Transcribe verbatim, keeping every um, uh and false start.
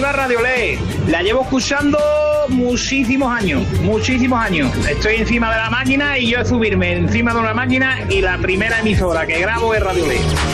Viva Radio Ley. La llevo escuchando muchísimos años, muchísimos años. Estoy encima de la máquina y yo subirme encima de una máquina y la primera emisora que grabo es Radio Ley.